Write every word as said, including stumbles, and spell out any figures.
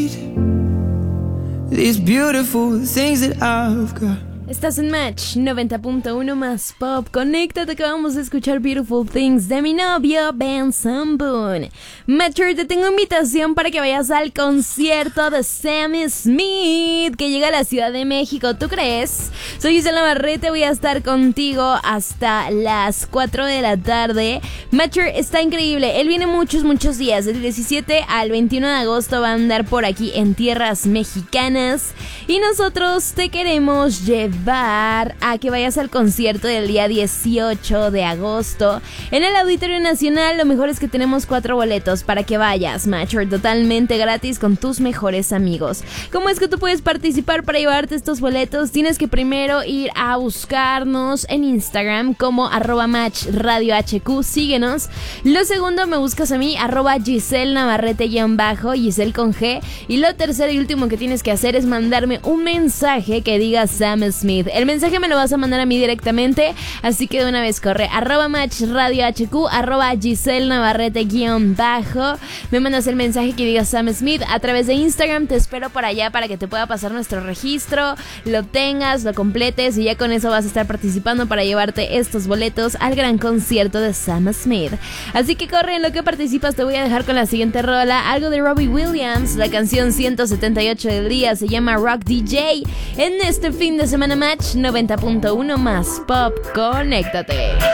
These beautiful things that I've got. Estás en Match noventa punto uno más pop. Conéctate que vamos a escuchar Beautiful Things de mi novio Benson Boone. Matcher, te tengo invitación para que vayas al concierto de Sam Smith que llega a la Ciudad de México. ¿Tú crees? Soy Gisela Navarrete, voy a estar contigo hasta las cuatro de la tarde. Matcher está increíble. Él viene muchos, muchos días. Del diecisiete al veintiuno de agosto va a andar por aquí en tierras mexicanas. Y nosotros te queremos llevar a que vayas al concierto del día dieciocho de agosto en el Auditorio Nacional. Lo mejor es que tenemos cuatro boletos para que vayas, Matcher, totalmente gratis con tus mejores amigos. ¿Cómo es que tú puedes participar para llevarte estos boletos? Tienes que primero ir a buscarnos en Instagram como arroba match radio hq, síguenos. Lo segundo, me buscas a mí, arroba Giselle Navarrete guión bajo, Giselle con G. Y lo tercero y último que tienes que hacer es mandarme un mensaje que diga Sam Smith. El mensaje me lo vas a mandar a mí directamente, así que de una vez corre, arroba match radio hq, arroba Giselle Navarrete guión bajo, me mandas el mensaje que diga Sam Smith a través de Instagram. Te espero por allá para que te pueda pasar nuestro registro, lo tengas, lo completes y ya con eso vas a estar participando para llevarte estos boletos al gran concierto de Sam Smith. Así que corre, en lo que participas te voy a dejar con la siguiente rola, algo de Robbie Williams. La canción ciento setenta y ocho del día se llama Rock D J. En este fin de semana Match noventa punto uno más pop, conéctate.